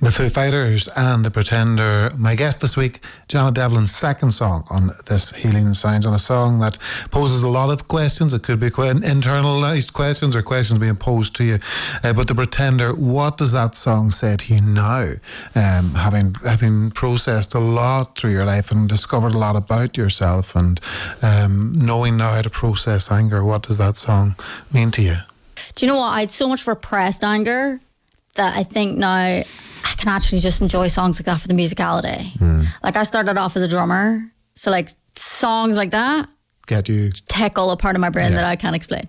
The Foo Fighters and The Pretender. My guest this week, Janet Devlin's second song on this Healing Sounds, on a song that poses a lot of questions. It could be internalised questions or questions being posed to you. But The Pretender, what does that song say to you now? Having processed a lot through your life and discovered a lot about yourself, and knowing now how to process anger, what does that song mean to you? Do you know what? I had so much repressed anger that I think now I can actually just enjoy songs like that for the musicality. Like, I started off as a drummer, so like songs like that get you tickle a part of my brain that I can't explain.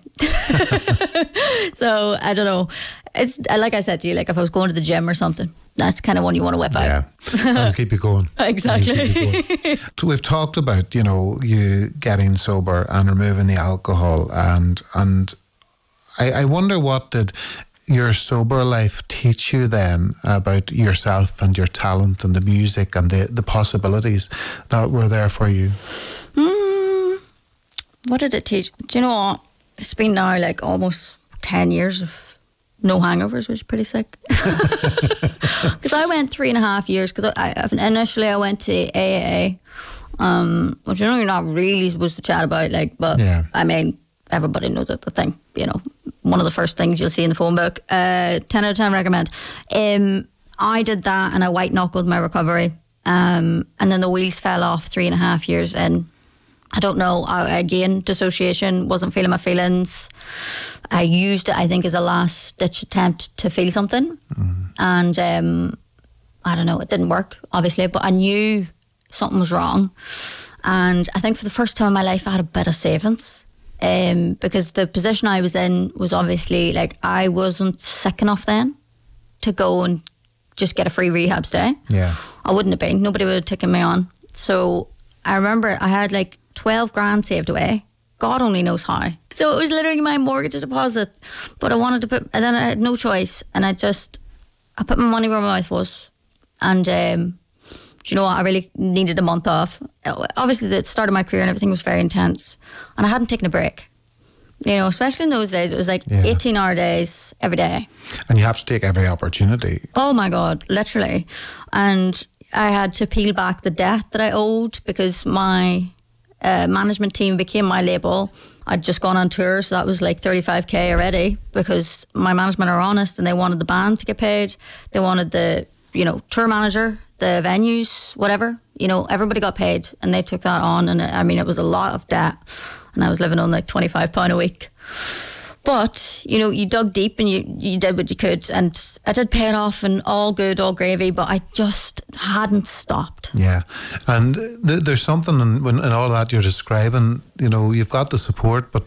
So I don't know. It's like I said to you, like if I was going to the gym or something, that's the kind of one you want to whip out. Yeah, that'll keep you going. Exactly. So we've talked about, you getting sober and removing the alcohol, and I wonder, what did your sober life teach you then about yourself and your talent and the music and the possibilities that were there for you? What did it teach? Do you know what? It's been now like almost 10 years of no hangovers, which is pretty sick. Because I went 3.5 years, because initially I went to AA, which you're not really supposed to chat about, but yeah. I mean, everybody knows it's the thing, one of the first things you'll see in the phone book. 10 out of 10 recommend. I did that and I white knuckled my recovery, and then the wheels fell off 3.5 years in. I don't know, again, dissociation, wasn't feeling my feelings. I used it, I think, as a last ditch attempt to feel something, and I don't know, it didn't work obviously, but I knew something was wrong. And I think for the first time in my life I had a bit of savings. Because the position I was in was obviously, like, I wasn't sick enough then to go and just get a free rehab stay. Yeah, I wouldn't have been. Nobody would have taken me on. So I remember I had like 12 grand saved away. God only knows how. So it was literally my mortgage deposit. But I wanted to put, and then I had no choice. And I put my money where my mouth was. And do you know what? I really needed a month off. Obviously, the start of my career and everything was very intense, and I hadn't taken a break. Especially in those days, it was like 18-hour days every day. And you have to take every opportunity. Oh my God, literally. And I had to peel back the debt that I owed, because my management team became my label. I'd just gone on tour, so that was like 35k already, because my management are honest and they wanted the band to get paid. They wanted the tour manager, the venues, whatever, everybody got paid, and they took that on. And I mean, it was a lot of debt, and I was living on like £25 a week. But, you dug deep and you did what you could, and I did pay it off, and all good, all gravy, but I just hadn't stopped. Yeah. And there's something in all that you're describing, you've got the support, but